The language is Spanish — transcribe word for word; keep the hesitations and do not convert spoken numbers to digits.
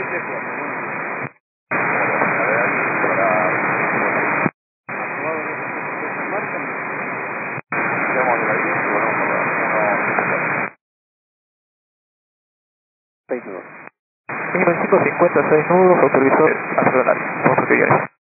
Mínimo en cinco cincuenta, seis nudos, autorizó a sonar, vamos a